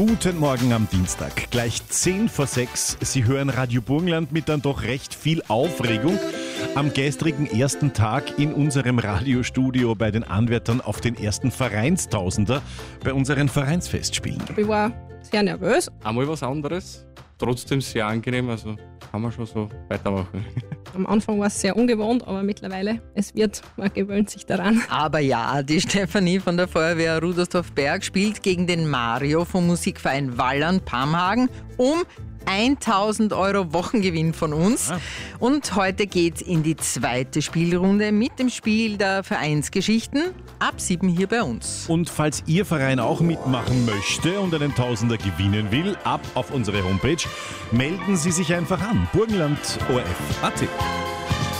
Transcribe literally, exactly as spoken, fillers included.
Guten Morgen am Dienstag, gleich zehn vor sechs. Sie hören Radio Burgenland mit dann doch recht viel Aufregung am gestrigen ersten Tag in unserem Radiostudio bei den Anwärtern auf den ersten Vereinstausender bei unseren Vereinsfestspielen. Ich war sehr nervös. Einmal was anderes, trotzdem sehr angenehm, also kann man schon so weitermachen. Am Anfang war es sehr ungewohnt, aber mittlerweile, es wird, man gewöhnt sich daran. Aber ja, die Stefanie von der Feuerwehr Rudersdorf-Berg spielt gegen den Mario vom Musikverein Wallern-Pamhagen um tausend Euro Wochengewinn von uns. Ah. Und heute geht's in die zweite Spielrunde mit dem Spiel der Vereinsgeschichten. Ab sieben hier bei uns. Und falls Ihr Verein auch mitmachen möchte und einen Tausender gewinnen will, ab auf unsere Homepage, melden Sie sich einfach an. burgenland punkt o r f punkt a t.